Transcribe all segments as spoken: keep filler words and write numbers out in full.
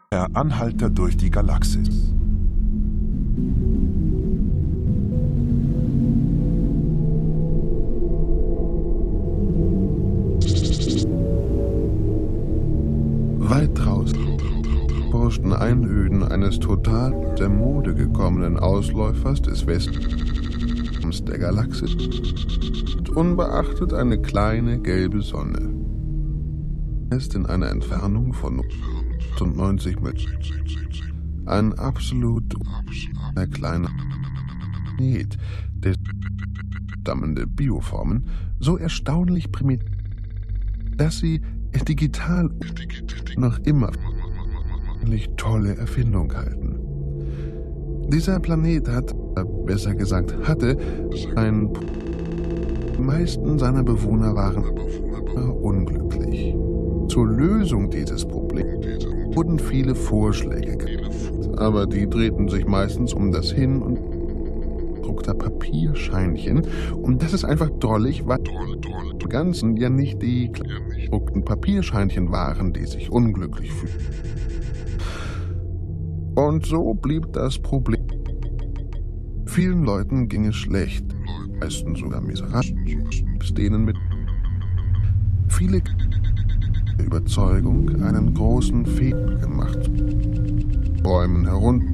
Per Anhalter durch die Galaxis. Weit draußen, forschten Einöden eines total der Mode gekommenen Ausläufers des Westens der Galaxis, unbeachtet eine kleine gelbe Sonne. Ist in einer Entfernung von neunzig Meter. Ein absolut kleiner Planet, der stammende Bioformen so erstaunlich primitiv, dass sie digital noch immer tolle Erfindung halten. Dieser Planet hat, besser gesagt hatte, ein die meisten seiner Bewohner waren unglücklich. Zur Lösung dieses Problems wurden viele Vorschläge gemacht, aber die drehten sich meistens um das Hin- und druckter Papierscheinchen, und das ist einfach drollig, weil im Ganzen ja nicht die gedruckten Papierscheinchen waren, die sich unglücklich fühlten. Und so blieb das Problem. Vielen Leuten ging es schlecht, meisten sogar miserabel, denen mit viele Überzeugung einen großen Fehler gemacht, Bäumen herunter,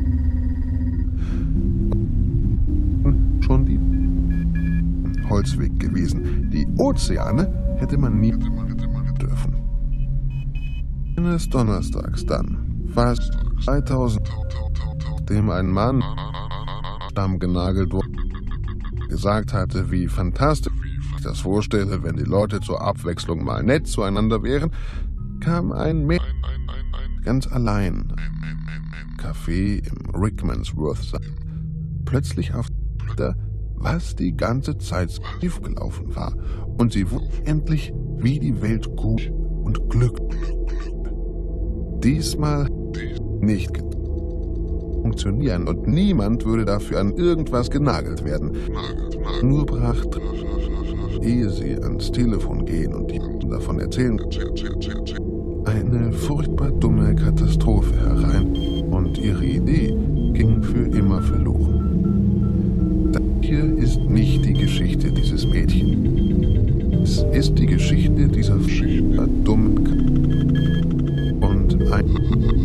schon die Holzweg gewesen. Die Ozeane hätte man nie dürfen. Eines Donnerstags dann, fast zweitausend, dem ein Mann Stamm genagelt wurde, gesagt hatte, wie fantastisch ich das vorstelle, wenn die Leute zur Abwechslung mal nett zueinander wären, kam ein Mädchen ganz allein im Café im Rickmansworth plötzlich auf der, was die ganze Zeit schief gelaufen war, und sie wusste endlich, wie die Welt gut und glücklich diesmal nicht funktionieren, und niemand würde dafür an irgendwas genagelt werden. Nur brach, ehe sie ans Telefon gehen und davon erzählen, eine furchtbar dumme Katastrophe herein, und ihre Idee ging für immer verloren. Das hier ist nicht die Geschichte dieses Mädchens. Es ist die Geschichte dieser furchtbar dummen Katastrophe. Und ein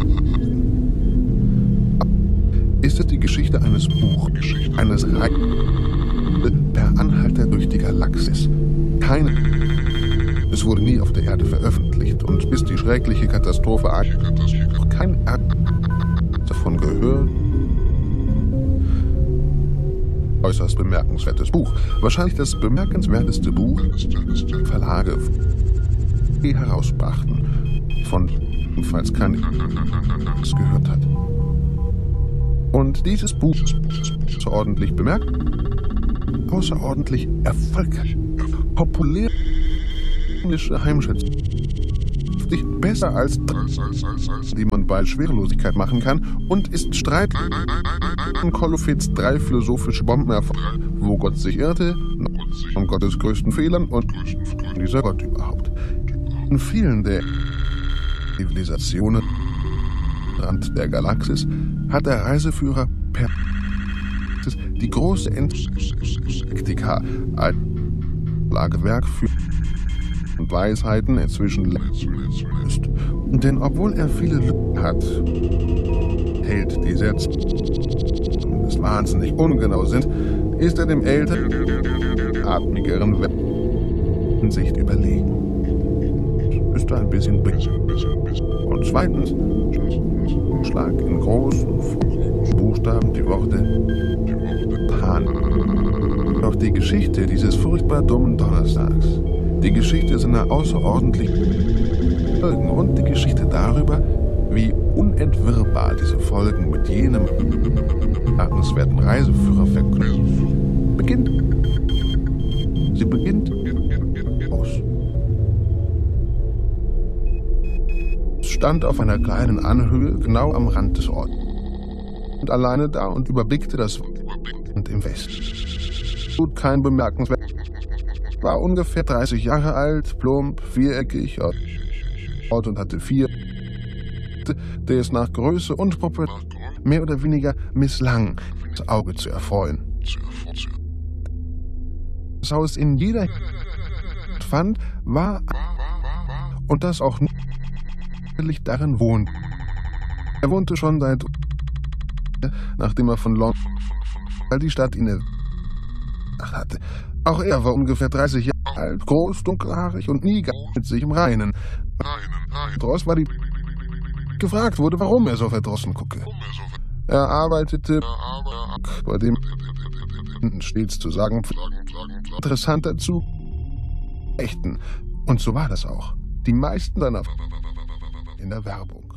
ist es die Geschichte eines Buches, eines Reisens per Anhalter durch die Galaxis. Keine. Es wurde nie auf der Erde veröffentlicht, und bis die schreckliche Katastrophe noch kein Erd davon gehört. Äußerst bemerkenswertes Buch. Wahrscheinlich das bemerkenswerteste Buch, das Verlage herausbrachten, von falls keiner es gehört hat. Und dieses Buch ist außerordentlich bemerkt, außerordentlich erfolgreich, populär Heimschätzung, besser als die man bei Schwerelosigkeit machen kann, und ist Streit von Kolofits drei philosophische Bombenerfolge, wo Gott sich irrte, von Gottes größten Fehlern und dieser Gott überhaupt. In vielen der Zivilisationen Rand der Galaxis hat der Reiseführer per die große Encyklika als Lagewerk für und Weisheiten inzwischen ist. Denn obwohl er viele Lücken hat, hält, die sehr zumindest wahnsinnig ungenau sind, ist er dem älteren, atmigeren Hinsicht überlegen. Ist ein bisschen blick. Und zweitens, schlag in großen Buchstaben die Worte Pan. Doch die Geschichte dieses furchtbar dummen Donnerstags, die Geschichte seiner außerordentlichen Folgen und die Geschichte darüber, wie unentwirrbar diese Folgen mit jenem bemerkenswerten Reiseführer verknüpfen, beginnt. Sie beginnt aus. Es stand auf einer kleinen Anhöhe genau am Rand des Ortes und alleine da und überblickte das und im Westen. Tut kein bemerkenswert. War ungefähr dreißig Jahre alt, plump, viereckig und hatte vier der es nach Größe und Popularität mehr oder weniger misslang, das Auge zu erfreuen. Das Haus in jeder fand, war und das auch nicht darin wohnt. Er wohnte schon seit, nachdem er von London, weil die Stadt ihn hatte. Auch er war ungefähr dreißig Jahre alt, groß, dunkelhaarig und nie mit sich im Reinen. Dross war die gefragt wurde, warum er so verdrossen gucke. Er arbeitete bei dem stets zu sagen interessanter zu echten. Und so war das auch. Die meisten seiner in der Werbung.